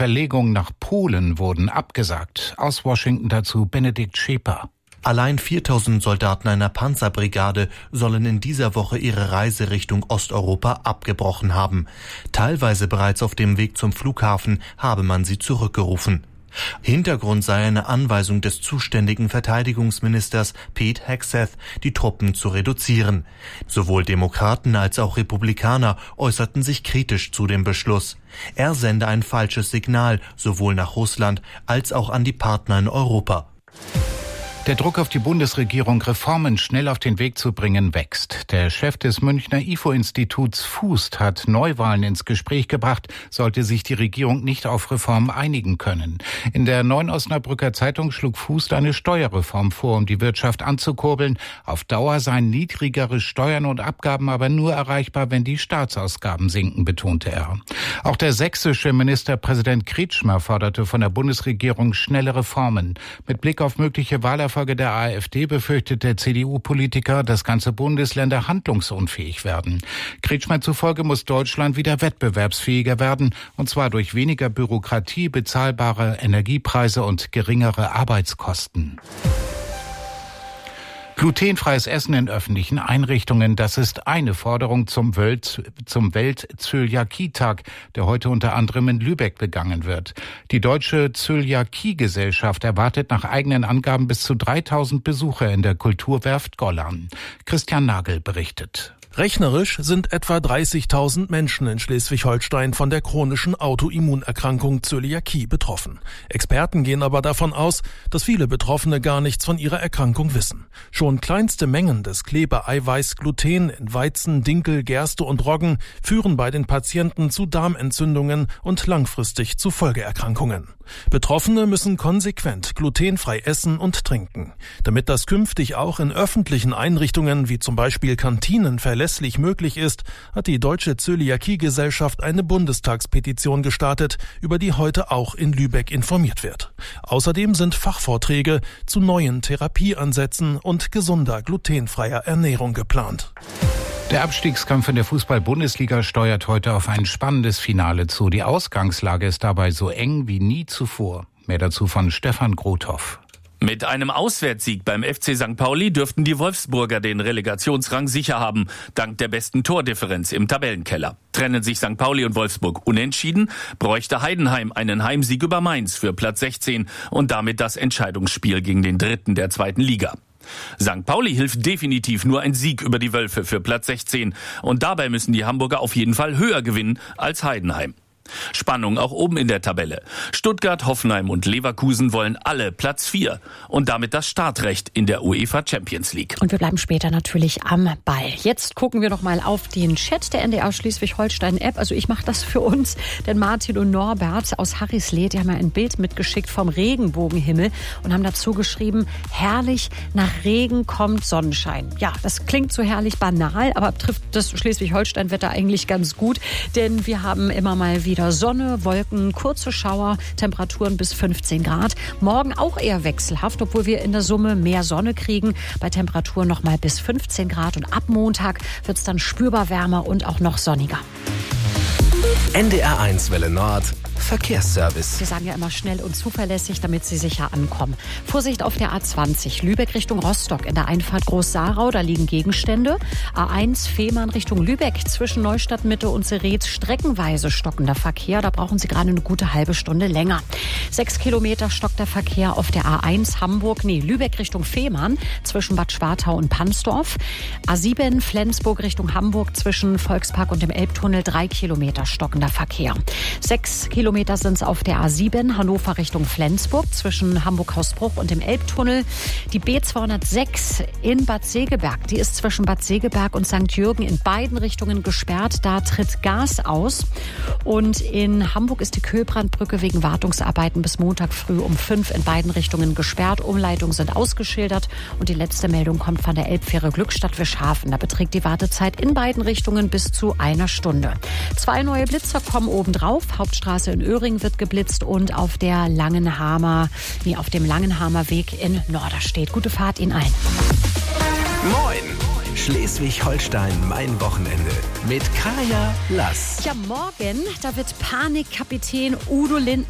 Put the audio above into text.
Verlegung nach Polen wurden abgesagt. Aus Washington dazu Benedikt Schäper. Allein 4.000 Soldaten einer Panzerbrigade sollen in dieser Woche ihre Reise Richtung Osteuropa abgebrochen haben. Teilweise bereits auf dem Weg zum Flughafen habe man sie zurückgerufen. Hintergrund sei eine Anweisung des zuständigen Verteidigungsministers Pete Hegseth, die Truppen zu reduzieren. Sowohl Demokraten als auch Republikaner äußerten sich kritisch zu dem Beschluss. Er sende ein falsches Signal sowohl nach Russland als auch an die Partner in Europa. Der Druck auf die Bundesregierung, Reformen schnell auf den Weg zu bringen, wächst. Der Chef des Münchner IFO-Instituts Fußt hat Neuwahlen ins Gespräch gebracht, sollte sich die Regierung nicht auf Reformen einigen können. In der Neuen Osnabrücker Zeitung schlug Fußt eine Steuerreform vor, um die Wirtschaft anzukurbeln. Auf Dauer seien niedrigere Steuern und Abgaben aber nur erreichbar, wenn die Staatsausgaben sinken, betonte er. Auch der sächsische Ministerpräsident Kretschmer forderte von der Bundesregierung schnelle Reformen. Mit Blick auf mögliche Wahlerfolge der AfD befürchtet der CDU-Politiker, dass ganze Bundesländer handlungsunfähig werden. Kretschmer zufolge muss Deutschland wieder wettbewerbsfähiger werden, und zwar durch weniger Bürokratie, bezahlbare Energiepreise und geringere Arbeitskosten. Glutenfreies Essen in öffentlichen Einrichtungen, das ist eine Forderung zum Welt-Zöliakie-Tag, der heute unter anderem in Lübeck begangen wird. Die Deutsche Zöliakie-Gesellschaft erwartet nach eigenen Angaben bis zu 3.000 Besucher in der Kulturwerft Gollern. Christian Nagel berichtet. Rechnerisch sind etwa 30.000 Menschen in Schleswig-Holstein von der chronischen Autoimmunerkrankung Zöliakie betroffen. Experten gehen aber davon aus, dass viele Betroffene gar nichts von ihrer Erkrankung wissen. Schon kleinste Mengen des Klebeeiweiß Gluten in Weizen, Dinkel, Gerste und Roggen führen bei den Patienten zu Darmentzündungen und langfristig zu Folgeerkrankungen. Betroffene müssen konsequent glutenfrei essen und trinken. Damit das künftig auch in öffentlichen Einrichtungen wie zum Beispiel Kantinen verlässlich möglich ist, hat die Deutsche Zöliakie-Gesellschaft eine Bundestagspetition gestartet, über die heute auch in Lübeck informiert wird. Außerdem sind Fachvorträge zu neuen Therapieansätzen und gesunder glutenfreier Ernährung geplant. Der Abstiegskampf in der Fußball-Bundesliga steuert heute auf ein spannendes Finale zu. Die Ausgangslage ist dabei so eng wie nie zuvor. Mehr dazu von Stefan Grothoff. Mit einem Auswärtssieg beim FC St. Pauli dürften die Wolfsburger den Relegationsrang sicher haben, dank der besten Tordifferenz im Tabellenkeller. Trennen sich St. Pauli und Wolfsburg unentschieden, bräuchte Heidenheim einen Heimsieg über Mainz für Platz 16 und damit das Entscheidungsspiel gegen den Dritten der zweiten Liga. St. Pauli hilft definitiv nur ein Sieg über die Wölfe für Platz 16 und dabei müssen die Hamburger auf jeden Fall höher gewinnen als Heidenheim. Spannung auch oben in der Tabelle. Stuttgart, Hoffenheim und Leverkusen wollen alle Platz 4 und damit das Startrecht in der UEFA Champions League. Und wir bleiben später natürlich am Ball. Jetzt gucken wir noch mal auf den Chat der NDR Schleswig-Holstein-App. Also ich mache das für uns, denn Martin und Norbert aus Harrisled, die haben ja ein Bild mitgeschickt vom Regenbogenhimmel und haben dazu geschrieben, herrlich, nach Regen kommt Sonnenschein. Ja, das klingt so herrlich banal, aber trifft das Schleswig-Holstein-Wetter eigentlich ganz gut, denn wir haben immer mal wieder Sonne, Wolken, kurze Schauer, Temperaturen bis 15 Grad. Morgen auch eher wechselhaft, obwohl wir in der Summe mehr Sonne kriegen. Bei Temperaturen noch mal bis 15 Grad. Und ab Montag wird es dann spürbar wärmer und auch noch sonniger. NDR1 Welle Nord. Verkehrsservice. Wir sagen ja immer schnell und zuverlässig, damit Sie sicher ankommen. Vorsicht auf der A20, Lübeck Richtung Rostock. In der Einfahrt Groß-Sarau, da liegen Gegenstände. A1 Fehmarn Richtung Lübeck. Zwischen Neustadt Mitte und Zeretz streckenweise stockender Verkehr. Da brauchen Sie gerade eine gute halbe Stunde länger. 6 Kilometer stockt der Verkehr auf der A1 Lübeck Richtung Fehmarn. Zwischen Bad Schwartau und Pansdorf. A7 Flensburg Richtung Hamburg. Zwischen Volkspark und dem Elbtunnel 3 Kilometer stockender Verkehr. 6 Kilometer sind es auf der A7 Hannover Richtung Flensburg zwischen Hamburg-Hausbruch und dem Elbtunnel. Die B206 in Bad Segeberg, die ist zwischen Bad Segeberg und St. Jürgen in beiden Richtungen gesperrt. Da tritt Gas aus. Und in Hamburg ist die Köhlbrandbrücke wegen Wartungsarbeiten bis Montag früh um 5 in beiden Richtungen gesperrt. Umleitungen sind ausgeschildert. Und die letzte Meldung kommt von der Elbfähre Glückstadt-Wischhafen. Da beträgt die Wartezeit in beiden Richtungen bis zu einer Stunde. 2 neue Blitzer kommen obendrauf. Hauptstraße in Öhring wird geblitzt und auf dem Langenhamer Weg in Norderstedt. Gute Fahrt Ihnen allen. Moin! Schleswig-Holstein, mein Wochenende mit Kaya Lass. Ja, morgen, da wird Panikkapitän Udo Lindenberg